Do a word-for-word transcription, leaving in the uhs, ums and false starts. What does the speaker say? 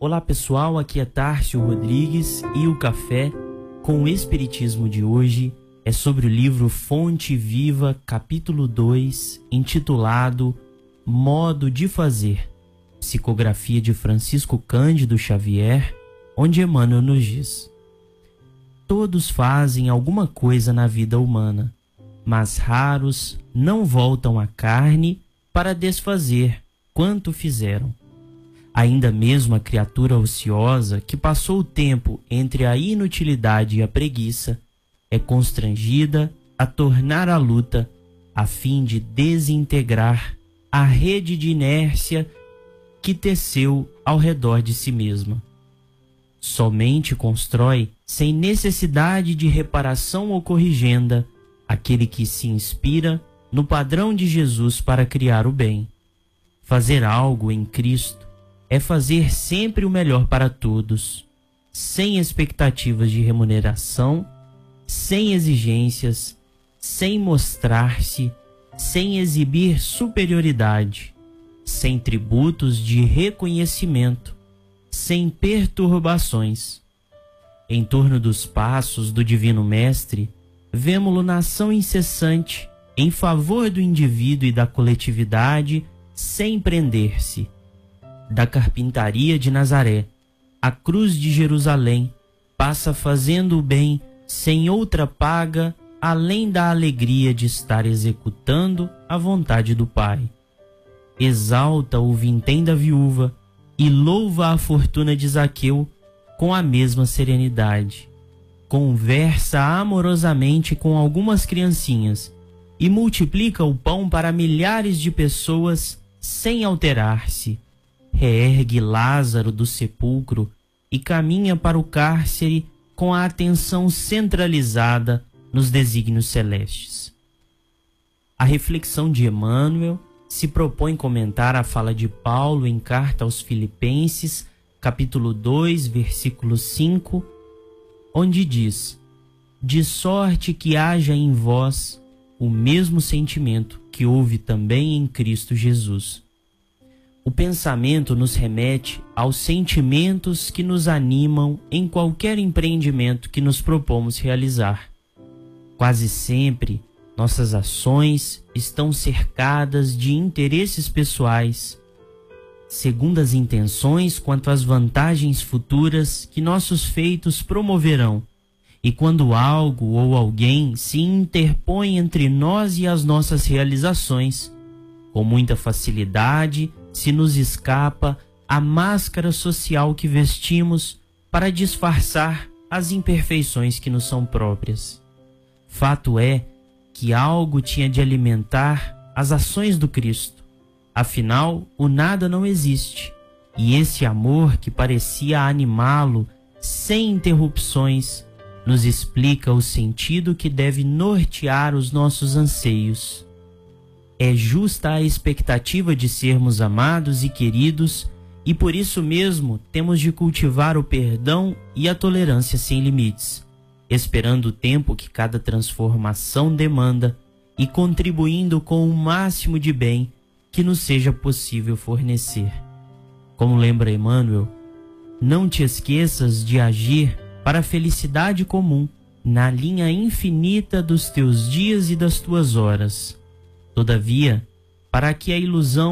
Olá pessoal, aqui é Tárcio Rodrigues e o Café com o Espiritismo de hoje é sobre o livro Fonte Viva, capítulo dois, intitulado Modo de Fazer, psicografia de Francisco Cândido Xavier, onde Emmanuel nos diz: todos fazem alguma coisa na vida humana, mas raros não voltam à carne para desfazer quanto fizeram. Ainda mesmo a criatura ociosa que passou o tempo entre a inutilidade e a preguiça é constrangida a tornar a luta a fim de desintegrar a rede de inércia que teceu ao redor de si mesma. Somente constrói, sem necessidade de reparação ou corrigenda, aquele que se inspira no padrão de Jesus para criar o bem. Fazer algo em Cristo é fazer sempre o melhor para todos, sem expectativas de remuneração, sem exigências, sem mostrar-se, sem exibir superioridade, sem tributos de reconhecimento, sem perturbações. Em torno dos passos do Divino Mestre, vemo-lo na ação incessante em favor do indivíduo e da coletividade, sem prender-se. Da carpintaria de Nazaré à cruz de Jerusalém, passa fazendo o bem sem outra paga, além da alegria de estar executando a vontade do Pai. Exalta o vintém da viúva e louva a fortuna de Zaqueu com a mesma serenidade. Conversa amorosamente com algumas criancinhas e multiplica o pão para milhares de pessoas sem alterar-se. Reergue Lázaro do sepulcro e caminha para o cárcere com a atenção centralizada nos desígnios celestes. A reflexão de Emmanuel se propõe comentar a fala de Paulo em carta aos Filipenses, capítulo dois, versículo cinco, onde diz: de sorte que haja em vós o mesmo sentimento que houve também em Cristo Jesus. O pensamento nos remete aos sentimentos que nos animam em qualquer empreendimento que nos propomos realizar. Quase sempre, nossas ações estão cercadas de interesses pessoais, segundo as intenções quanto às vantagens futuras que nossos feitos promoverão, e quando algo ou alguém se interpõe entre nós e as nossas realizações, com muita facilidade se nos escapa a máscara social que vestimos para disfarçar as imperfeições que nos são próprias. Fato é que algo tinha de alimentar as ações do Cristo. Afinal, o nada não existe, e esse amor que parecia animá-lo sem interrupções nos explica o sentido que deve nortear os nossos anseios. É justa a expectativa de sermos amados e queridos, e por isso mesmo temos de cultivar o perdão e a tolerância sem limites, esperando o tempo que cada transformação demanda e contribuindo com o máximo de bem que nos seja possível fornecer. Como lembra Emmanuel, não te esqueças de agir para a felicidade comum na linha infinita dos teus dias e das tuas horas. Todavia, para que a ilusão